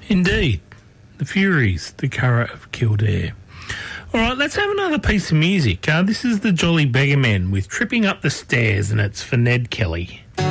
Indeed. The Furies, the Curragh of Kildare. All right, let's have another piece of music. This is the Jolly Beggar Men with Tripping Up the Stairs, and it's for Ned Kelly.